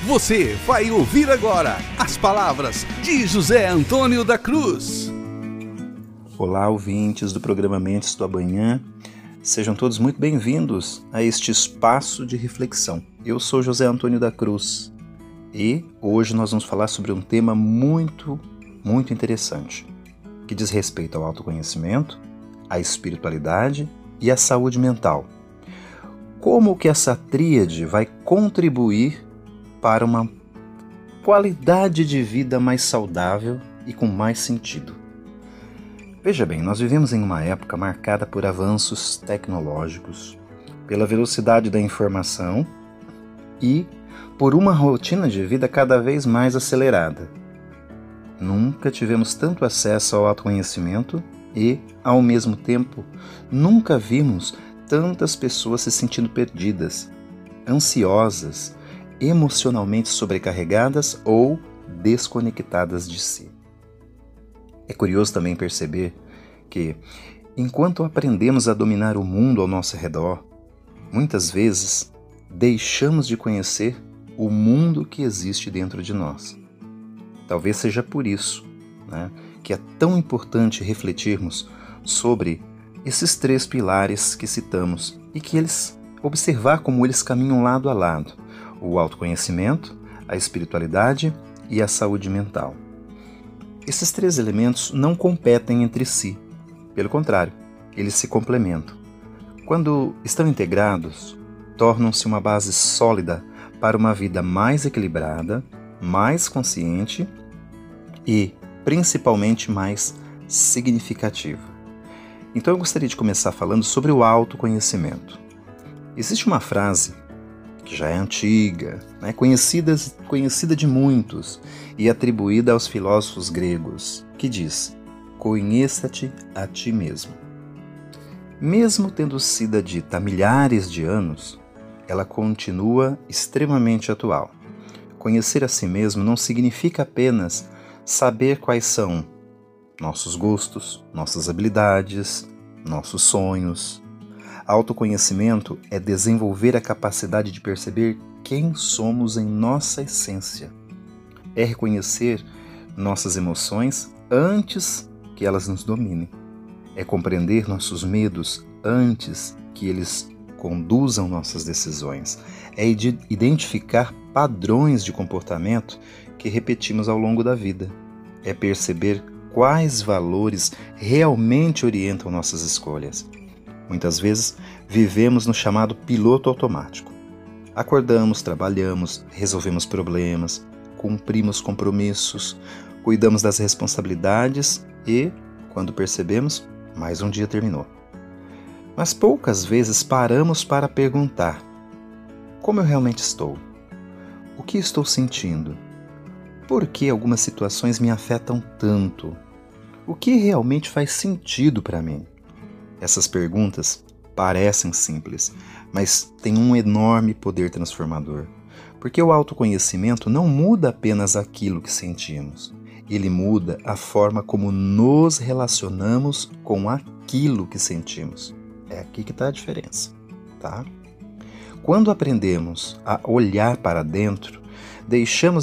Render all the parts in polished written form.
Você vai ouvir agora as palavras de José Antônio da Cruz. Olá, ouvintes do programa Mentes do Amanhã. Sejam todos muito bem-vindos a este espaço de reflexão. Eu sou José Antônio da Cruz e hoje nós vamos falar sobre um tema muito interessante, que diz respeito ao autoconhecimento, à espiritualidade e à saúde mental. Como que essa tríade vai contribuir para uma qualidade de vida mais saudável e com mais sentido? Veja bem, nós vivemos em uma época marcada por avanços tecnológicos, pela velocidade da informação e por uma rotina de vida cada vez mais acelerada. Nunca tivemos tanto acesso ao autoconhecimento e, ao mesmo tempo, nunca vimos tantas pessoas se sentindo perdidas, ansiosas, emocionalmente sobrecarregadas ou desconectadas de si. É curioso também perceber que, enquanto aprendemos a dominar o mundo ao nosso redor, muitas vezes deixamos de conhecer o mundo que existe dentro de nós. Talvez seja por isso, que é tão importante refletirmos sobre esses 3 pilares que citamos e que observar como eles caminham lado a lado: o autoconhecimento, a espiritualidade e a saúde mental. Esses 3 elementos não competem entre si, pelo contrário, eles se complementam. Quando estão integrados, tornam-se uma base sólida para uma vida mais equilibrada, mais consciente e, principalmente, mais significativa. Então eu gostaria de começar falando sobre o autoconhecimento. Existe uma frase que já é antiga, conhecida de muitos e atribuída aos filósofos gregos, que diz: conheça-te a ti mesmo. Mesmo tendo sido dita há milhares de anos, ela continua extremamente atual. Conhecer a si mesmo não significa apenas saber quais são nossos gostos, nossas habilidades, nossos sonhos. Autoconhecimento é desenvolver a capacidade de perceber quem somos em nossa essência. É reconhecer nossas emoções antes que elas nos dominem. É compreender nossos medos antes que eles conduzam nossas decisões. É identificar padrões de comportamento que repetimos ao longo da vida. É perceber quais valores realmente orientam nossas escolhas. Muitas vezes, vivemos no chamado piloto automático. Acordamos, trabalhamos, resolvemos problemas, cumprimos compromissos, cuidamos das responsabilidades e, quando percebemos, mais um dia terminou. Mas poucas vezes paramos para perguntar: como eu realmente estou? O que estou sentindo? Por que algumas situações me afetam tanto? O que realmente faz sentido para mim? Essas perguntas parecem simples, mas têm um enorme poder transformador. Porque o autoconhecimento não muda apenas aquilo que sentimos. Ele muda a forma como nos relacionamos com aquilo que sentimos. É aqui que está a diferença, tá? Quando aprendemos a olhar para dentro, deixamos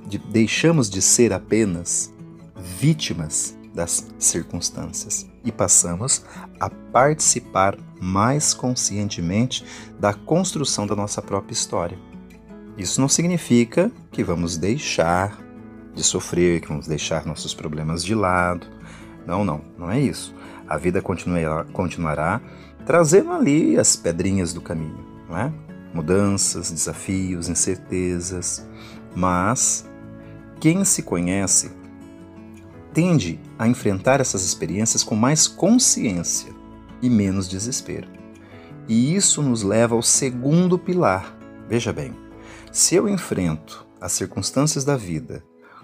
de ser apenas vítimas das circunstâncias e passamos a participar mais conscientemente da construção da nossa própria história. Isso não significa que vamos deixar de sofrer, que vamos deixar nossos problemas de lado. Não é isso. A vida continuará trazendo ali as pedrinhas do caminho, não é? Mudanças, desafios, incertezas, mas quem se conhece tende a enfrentar essas experiências com mais consciência e menos desespero. E isso nos leva ao segundo pilar. Veja bem, se eu enfrento as circunstâncias da vida,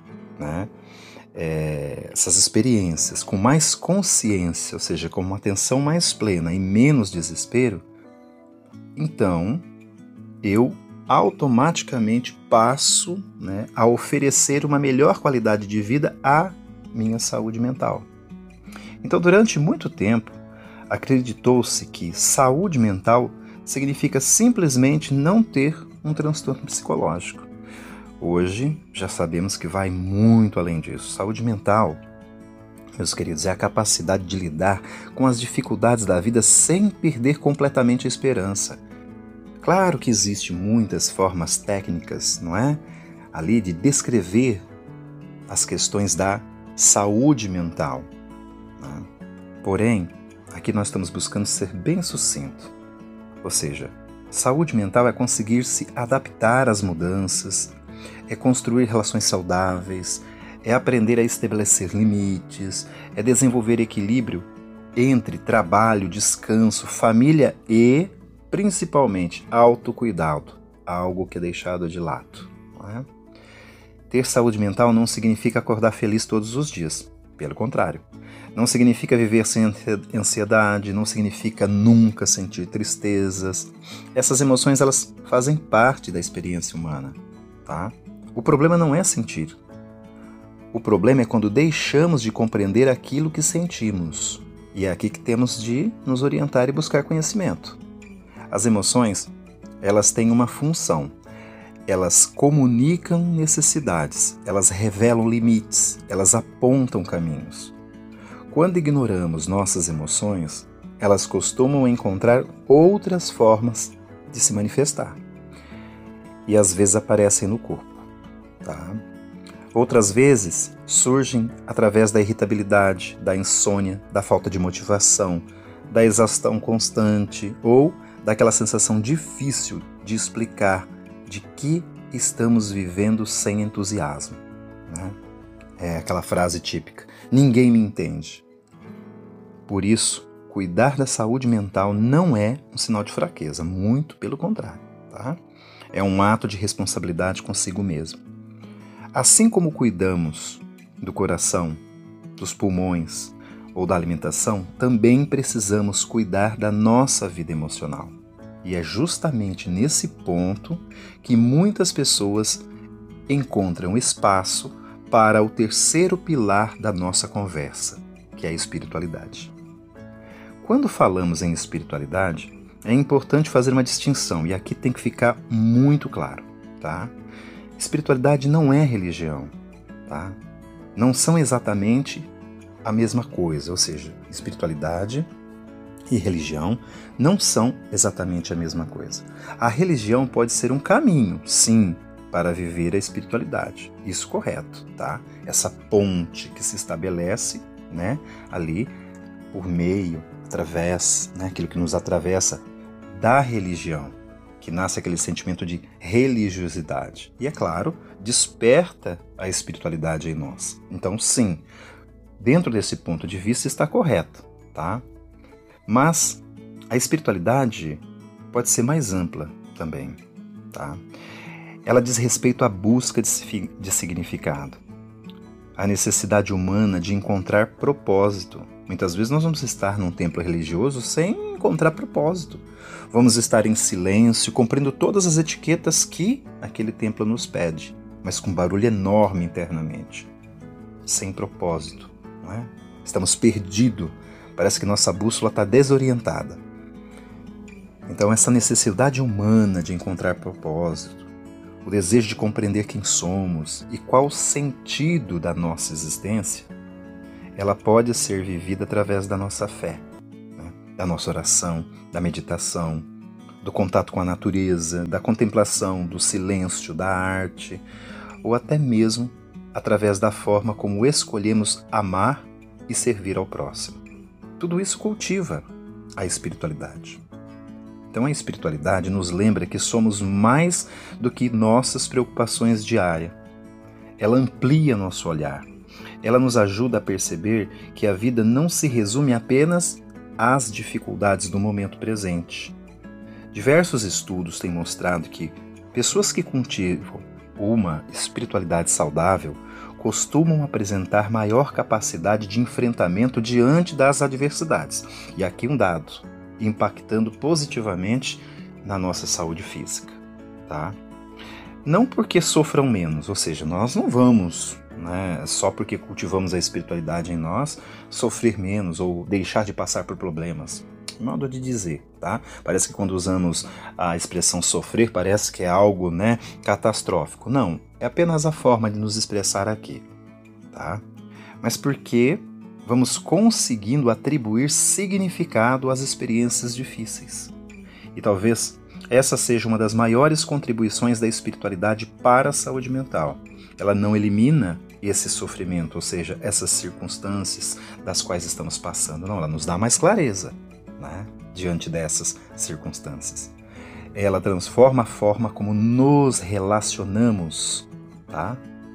essas experiências com mais consciência, ou seja, com uma atenção mais plena e menos desespero, então eu automaticamente passo a oferecer uma melhor qualidade de vida à minha saúde mental. Então, durante muito tempo, acreditou-se que saúde mental significa simplesmente não ter um transtorno psicológico. Hoje já sabemos que vai muito além disso. Saúde mental, meus queridos, é a capacidade de lidar com as dificuldades da vida sem perder completamente a esperança. Claro que existem muitas formas técnicas, não é? Ali de descrever as questões da saúde mental, né? Porém, aqui nós estamos buscando ser bem sucinto. Ou seja, saúde mental é conseguir se adaptar às mudanças, é construir relações saudáveis, é aprender a estabelecer limites, é desenvolver equilíbrio entre trabalho, descanso, família e, principalmente, autocuidado, algo que é deixado de lado, não é? Ter saúde mental não significa acordar feliz todos os dias, pelo contrário. Não significa viver sem ansiedade, não significa nunca sentir tristezas. Essas emoções, elas fazem parte da experiência humana, tá? O problema não é sentir. O problema é quando deixamos de compreender aquilo que sentimos. E é aqui que temos de nos orientar e buscar conhecimento. As emoções, elas têm uma função. Elas comunicam necessidades, elas revelam limites, elas apontam caminhos. Quando ignoramos nossas emoções, elas costumam encontrar outras formas de se manifestar. E às vezes aparecem no corpo, tá? Outras vezes surgem através da irritabilidade, da insônia, da falta de motivação, da exaustão constante ou daquela sensação difícil de explicar de que estamos vivendo sem entusiasmo, né? É aquela frase típica, ninguém me entende. Por isso, cuidar da saúde mental não é um sinal de fraqueza, muito pelo contrário, tá? É um ato de responsabilidade consigo mesmo. Assim como cuidamos do coração, dos pulmões ou da alimentação, também precisamos cuidar da nossa vida emocional. E é justamente nesse ponto que muitas pessoas encontram espaço para o terceiro pilar da nossa conversa, que é a espiritualidade. Quando falamos em espiritualidade, é importante fazer uma distinção, e aqui tem que ficar muito claro, tá? Espiritualidade não é religião, tá? Não são exatamente a mesma coisa, ou seja, espiritualidade e religião não são exatamente a mesma coisa. A religião pode ser um caminho, sim, para viver a espiritualidade. Isso correto, tá? Essa ponte que se estabelece, né, ali por meio, através, né, aquilo que nos atravessa da religião, que nasce aquele sentimento de religiosidade. E, é claro, desperta a espiritualidade em nós. Então, sim, dentro desse ponto de vista está correto, tá? Mas a espiritualidade pode ser mais ampla também, tá? Ela diz respeito à busca de significado, à necessidade humana de encontrar propósito. Muitas vezes nós vamos estar num templo religioso sem encontrar propósito. Vamos estar em silêncio, cumprindo todas as etiquetas que aquele templo nos pede, mas com barulho enorme internamente, sem propósito, não é? Estamos perdidos. Parece que nossa bússola está desorientada. Então essa necessidade humana de encontrar propósito, o desejo de compreender quem somos e qual o sentido da nossa existência, ela pode ser vivida através da nossa fé, né? Da nossa oração, da meditação, do contato com a natureza, da contemplação, do silêncio, da arte, ou até mesmo através da forma como escolhemos amar e servir ao próximo. Tudo isso cultiva a espiritualidade. Então a espiritualidade nos lembra que somos mais do que nossas preocupações diárias. Ela amplia nosso olhar. Ela nos ajuda a perceber que a vida não se resume apenas às dificuldades do momento presente. Diversos estudos têm mostrado que pessoas que cultivam uma espiritualidade saudável costumam apresentar maior capacidade de enfrentamento diante das adversidades. E aqui um dado, impactando positivamente na nossa saúde física, tá? Não porque sofram menos, ou seja, nós não vamos, né, só porque cultivamos a espiritualidade em nós, sofrer menos ou deixar de passar por problemas. Modo de dizer, tá? Parece que quando usamos a expressão sofrer, parece que é algo, né, catastrófico. Não, é apenas a forma de nos expressar aqui, tá? Mas porque vamos conseguindo atribuir significado às experiências difíceis. E talvez essa seja uma das maiores contribuições da espiritualidade para a saúde mental. Ela não elimina esse sofrimento, ou seja, essas circunstâncias das quais estamos passando. Não, ela nos dá mais clareza, né, diante dessas circunstâncias. Ela transforma a forma como nos relacionamos, tá,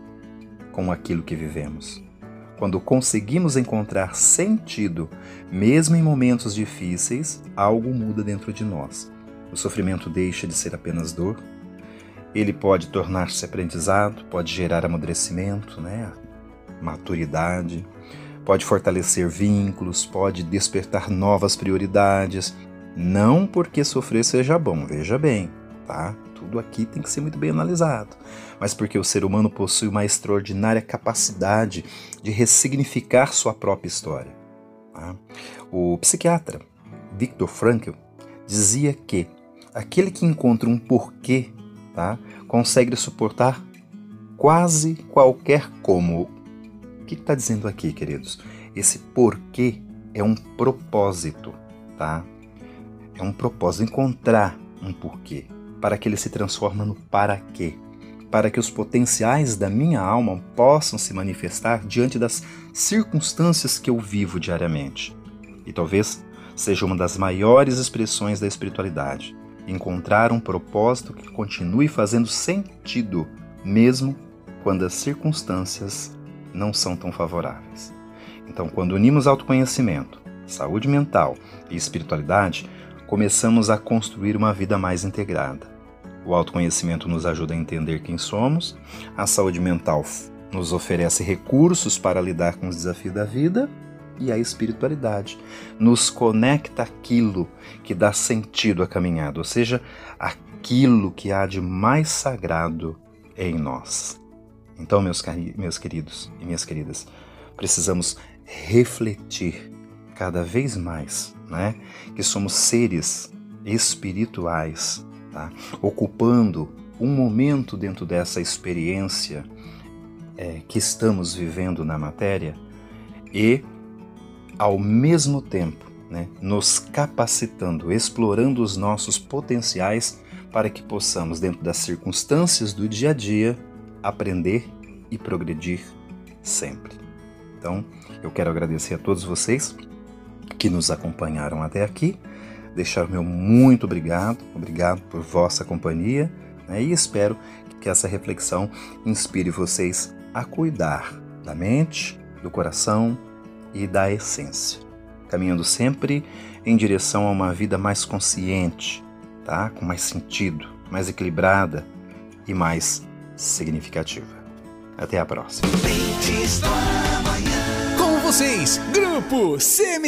com aquilo que vivemos. Quando conseguimos encontrar sentido, mesmo em momentos difíceis, algo muda dentro de nós. O sofrimento deixa de ser apenas dor. Ele pode tornar-se aprendizado, pode gerar amadurecimento, né? Maturidade, pode fortalecer vínculos, pode despertar novas prioridades. Não porque sofrer seja bom, veja bem, tá? Tudo aqui tem que ser muito bem analisado. Mas porque o ser humano possui uma extraordinária capacidade de ressignificar sua própria história. Tá? O psiquiatra Viktor Frankl dizia que aquele que encontra um porquê, tá, consegue suportar quase qualquer como. O que está dizendo aqui, queridos? Esse porquê é um propósito, tá? É um propósito, encontrar um porquê, para que ele se transforme no para quê, para que os potenciais da minha alma possam se manifestar diante das circunstâncias que eu vivo diariamente. E talvez seja uma das maiores expressões da espiritualidade, encontrar um propósito que continue fazendo sentido, mesmo quando as circunstâncias não são tão favoráveis. Então, quando unimos autoconhecimento, saúde mental e espiritualidade, começamos a construir uma vida mais integrada. O autoconhecimento nos ajuda a entender quem somos, a saúde mental nos oferece recursos para lidar com os desafios da vida, e a espiritualidade nos conecta àquilo que dá sentido à caminhada, ou seja, aquilo que há de mais sagrado em nós. Então, meus queridos e minhas queridas, precisamos refletir cada vez mais, né, que somos seres espirituais, tá, ocupando um momento dentro dessa experiência que estamos vivendo na matéria e ao mesmo tempo, né, nos capacitando, explorando os nossos potenciais para que possamos, dentro das circunstâncias do dia a dia, aprender e progredir sempre. Então, eu quero agradecer a todos vocês que nos acompanharam até aqui, deixar o meu muito obrigado por vossa companhia, né, e espero que essa reflexão inspire vocês a cuidar da mente, do coração e da essência, caminhando sempre em direção a uma vida mais consciente, tá? Com mais sentido, mais equilibrada e mais significativa. Até a próxima. Com vocês, Grupo CM.